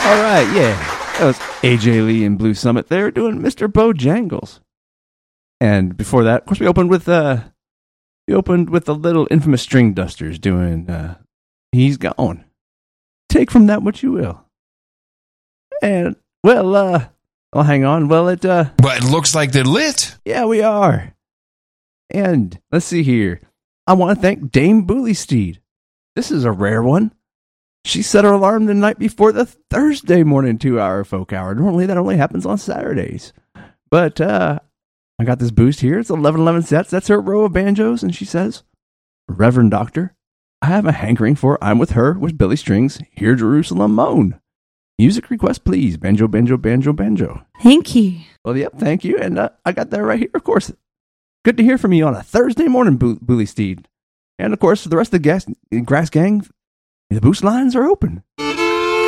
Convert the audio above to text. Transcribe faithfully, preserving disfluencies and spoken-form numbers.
All right, yeah. That was A J Lee and Blue Summit there doing Mister Bojangles. And before that, of course, we opened with uh, we opened with the little infamous String Dusters doing uh, He's Gone. Take from that what you will. And, well, uh, I'll hang on. Well, it, uh... But it looks like they're lit. Yeah, we are. And, let's see here. I want to thank Dame Booleysteed. This is a rare one. She set her alarm the night before the Thursday morning two-hour folk hour. Normally, that only happens on Saturdays. But, uh, I got this boost here. It's eleven eleven sets. That's her row of banjos. And she says, Reverend Doctor, I have a hankering for I'm With Her with Billy Strings. Hear Jerusalem moan. Music request, please. Banjo, banjo, banjo, banjo. Thank you. Well, yep, thank you. And uh, I got that right here, of course. Good to hear from you on a Thursday morning, Bo- Booleysteed. And, of course, for the rest of the gas- Grass Gang, the boost lines are open.